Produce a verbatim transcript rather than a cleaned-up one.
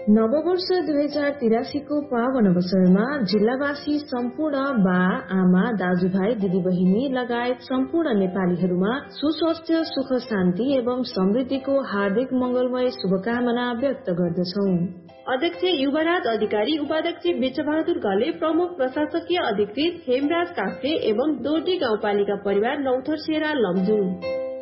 नववर्ष दुई हजार तिरासीको पावन अवसरमा जिल्लावासी सम्पूर्ण बा आमा दाजुभाइ दिदीबहिनी लगायत सम्पूर्ण नेपालीहरूमा सुस्वास्थ्य सुख शान्ति एवं समृद्धिको हार्दिक मंगलमय शुभकामना व्यक्त गर्दछौ। अध्यक्ष युवराज अधिकारी, उपाध्यक्ष बेचबहादुर घले, प्रमुख प्रशासकीय अधिकृत हेमराज काफ्रे एवं दोटी गाउँपालिका परिवार नौथर सेरा लमजुङ।